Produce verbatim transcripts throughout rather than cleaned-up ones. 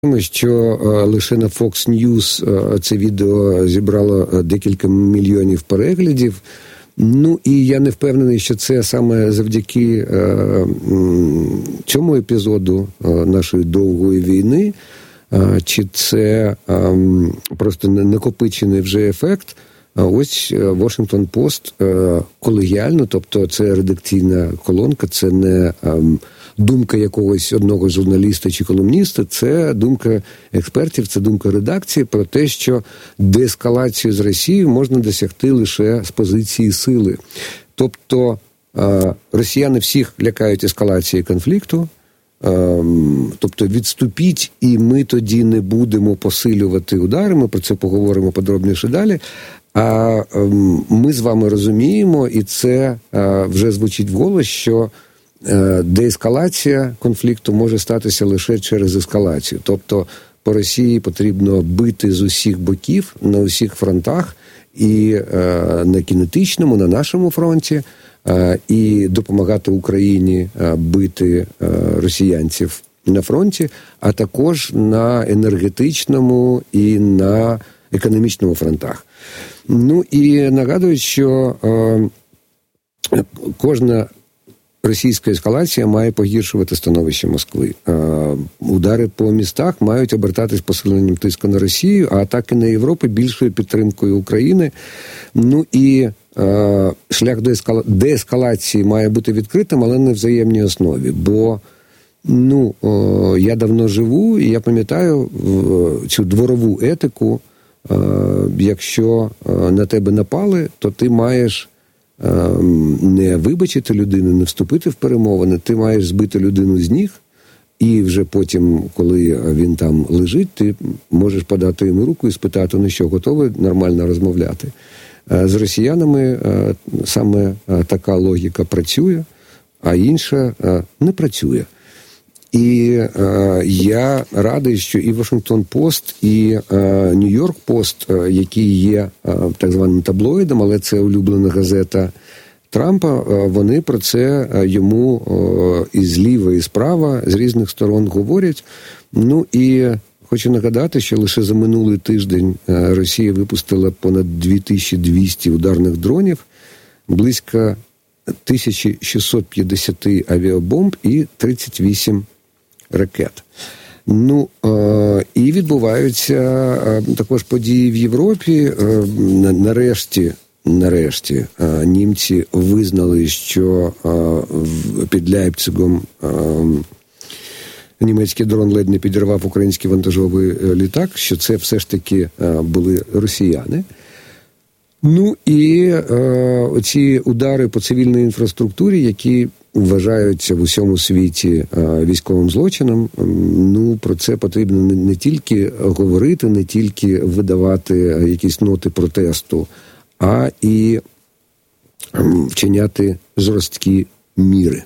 що лише на Fox News це відео зібрало декілька мільйонів переглядів. Ну, і я не впевнений, що це саме завдяки е, цьому епізоду нашої довгої війни, е, чи це е, просто накопичений вже ефект. Ось Washington Post е, колегіально, тобто це редакційна колонка, це не е, думка якогось одного журналіста чи колумніста, це думка експертів, це думка редакції про те, що деескалацію з Росією можна досягти лише з позиції сили. Тобто е, росіяни всіх лякають ескалації конфлікту, е, тобто відступіть, і ми тоді не будемо посилювати удари, ми про це поговоримо подробніше далі. А е, ми з вами розуміємо, і це е, вже звучить вголос, що деескалація конфлікту може статися лише через ескалацію. Тобто по Росії потрібно бити з усіх боків, на усіх фронтах, і е, на кінетичному, на нашому фронті, е, і допомагати Україні е, бити е, росіянців на фронті, а також на енергетичному і на економічному фронтах. Ну і нагадую, що е, кожна російська ескалація має погіршувати становище Москви. Удари по містах мають обертатись посиленням тиску на Росію, а атаки на Європу більшою підтримкою України. Ну і е, шлях до ескала... деескалації має бути відкритим, але не в взаємній основі. Бо ну, е, я давно живу, і я пам'ятаю е, цю дворову етику. Е, якщо е, на тебе напали, то ти маєш не вибачити людину, не вступити в перемовини, ти маєш збити людину з ніг, і вже потім, коли він там лежить, ти можеш подати йому руку і спитати, ну що, готовий нормально розмовляти. З росіянами саме така логіка працює, а інша не працює. І е, я радий, що і Washington Post, і е, New York Post, е, які є е, так званим таблоїдом, але це улюблена газета Трампа, е, вони про це йому е, і зліва, і справа, з різних сторон говорять. Ну і хочу нагадати, що лише за минулий тиждень е, Росія випустила понад дві тисячі двісті ударних дронів, близько тисяча шістсот п'ятдесят авіабомб і тридцять вісім ракет. Ну, е- і відбуваються е- також події в Європі. Е- нарешті, нарешті е- німці визнали, що е- в- під Ляйпцигом е- німецький дрон ледь не підірвав український вантажовий літак, що це все ж таки е- були росіяни. Ну і е- оці удари по цивільній інфраструктурі, які вважаються в усьому світі е, військовим злочином, ну, про це потрібно не, не тільки говорити, не тільки видавати якісь ноти протесту, а і е, вчиняти жорсткі міри.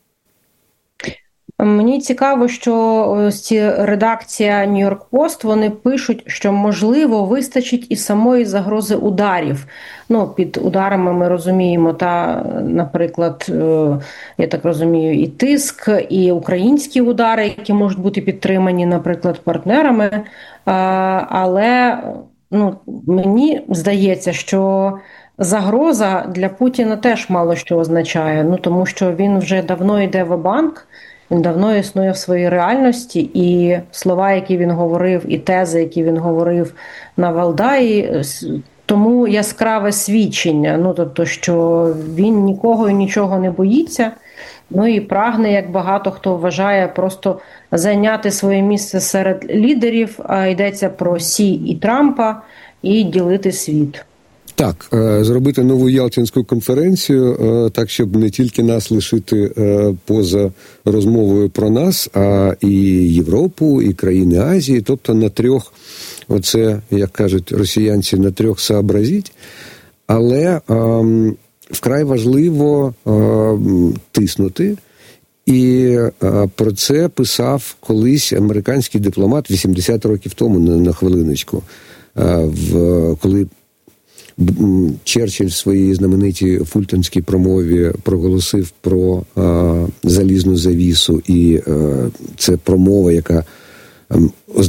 Мені цікаво, що ось ці редакція New York Post, вони пишуть, що, можливо, вистачить і самої загрози ударів. Ну, під ударами ми розуміємо, та, наприклад, я так розумію, і тиск, і українські удари, які можуть бути підтримані, наприклад, партнерами. Але ну, мені здається, що загроза для Путіна теж мало що означає, ну, тому що він вже давно йде ва-банк, він давно існує в своїй реальності, і слова, які він говорив, і тези, які він говорив на Валдаї, тому яскраве свідчення, ну, тобто, що він нікого і нічого не боїться, ну і прагне, як багато хто вважає, просто зайняти своє місце серед лідерів, а йдеться про Сі і Трампа, і ділити світ. Так, зробити нову Ялтинську конференцію, так, щоб не тільки нас лишити поза розмовою про нас, а і Європу, і країни Азії, тобто на трьох, оце, як кажуть росіянці, на трьох сообразіть. Але ем, вкрай важливо ем, тиснути, і е, про це писав колись американський дипломат вісімдесят років тому, на, на хвилиночку, е, в, коли Черчилль в своїй знаменитій фултонській промові проголосив про а, залізну завісу, і а, це промова, яка ем,